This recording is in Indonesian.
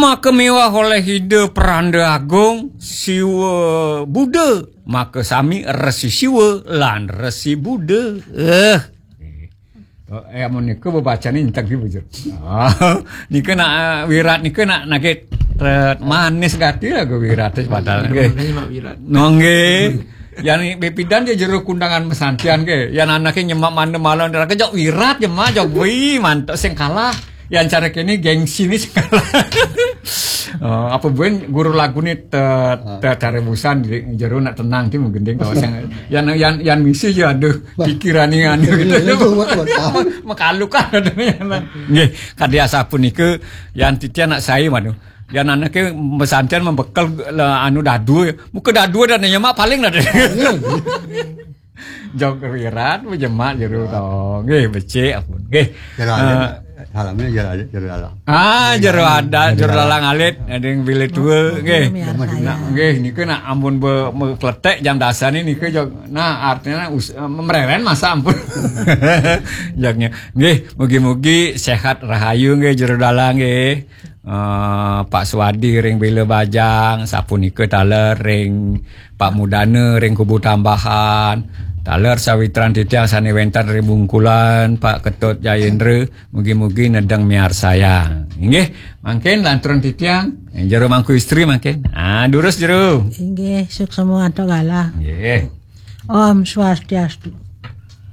maka mewah oleh hidup peranda agung siwa Buddha, maka sami resi siwa lan resi Buddha. Amun niku bebacane entek di bujur. Niku nak wirat niku nak nake manis gati lah go wirat padahal nggih. Nggih. Yang bepidan dia jero kundangan mesantian ke, yang anaknya nyemak mana malam dan kejok wirat nyemak jok wih mantap sing kalah, yang cara kini gengsi ini sing kalah. Apa buen guru lagu ni tarebusan jero nak tenang ti menggendeng kau yang misi je aduh pikiran ni anu gitu. Makalu kan adanya. Nggih, kadia sapun niku yang titian nak saya manu. Yang anaknya mesantian membekal anu dadu, muka dadu dan nyemak paling lah deh. Jauh kewirat, menyemak jeru tong, gih becek apun, gih. Halamnya jeru dalang. Jeru ada, jeru dalang alit, ada yang bilik dua, gih. Gih, ni kan ampun berkletek jam dasar ni kan jauh. Nah artinya mereren masa ampun. Jauhnya, gih, mugi-mugi sehat rahayu gih jeru dalang gih. Pak Swadi ring Bila Bajang, sapunika taler ring Pak Mudana ring Kubu Tambahan, taler Sawitran Titiang sane wentar ring Bungkulan, Pak Ketut Jayendra, mugi-mugi nedeng miar sayang. Nggih, mangken lanturan Titiang, jero mangku istri mangken. Durus jero. Nggih, suk semua tok galah. Nggih. Om Swastiastu.